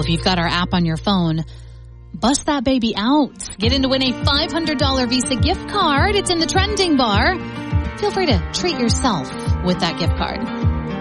if you've got our app on your phone, bust that baby out. Get in to win a $500 Visa gift card. It's in the trending bar. Feel free to treat yourself with that gift card.